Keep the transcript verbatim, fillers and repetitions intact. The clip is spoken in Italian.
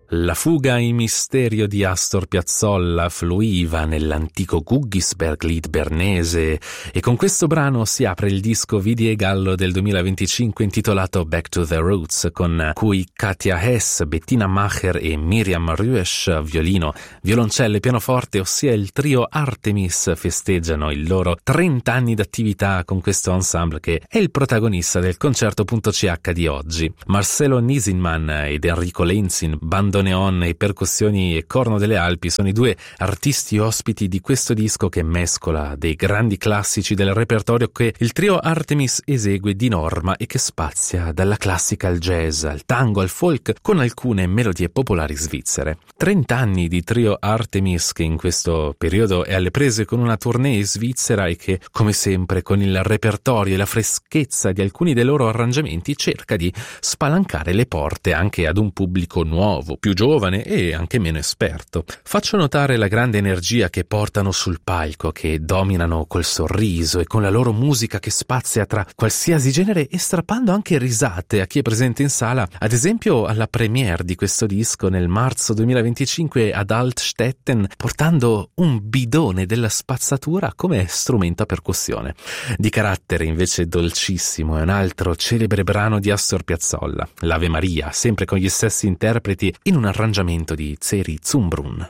La fuga in misterio di Astor Piazzolla fluiva nell'antico Guggisberglied bernese e con questo brano si apre il disco Vidi e Gallo del duemilaventicinque intitolato Back to the Roots, con cui Katja Hess, Bettina Macher e Miriam Rüesch, violino, violoncello e pianoforte, ossia il trio Artemis, festeggiano i loro trenta anni d'attività con questo ensemble che è il protagonista del concerto.ch di oggi. Marcelo Nisinman ed Enrico Lenzin, bandoneon e percussioni e corno delle Alpi, sono i due artisti ospiti di questo disco che mescola dei grandi classici del repertorio che il trio Artemis esegue di norma e che spazia dalla classica al jazz, al tango, al folk, con alcune melodie popolari svizzere. trenta anni di trio Artemis che in questo periodo è alle prese con una tournée svizzera e che, come sempre, con il repertorio e la freschezza di alcuni dei loro arrangiamenti cerca di spalancare le porte anche ad un pubblico nuovo, più giovane e anche meno esperto. Faccio notare la grande energia che portano sul palco, che dominano col sorriso e con la loro musica che spazia tra qualsiasi genere e strappando anche risate a chi è presente in sala, ad esempio alla premiere di questo disco nel marzo duemilaventicinque ad Altstetten, portando un bidone della spazzatura come strumento a percussione. Di carattere invece dolcissimo è un altro celebre brano di Astor Piazzolla, l'Ave Maria, sempre con gli stessi interpreti in un arrangiamento di Zeri Zumbrun.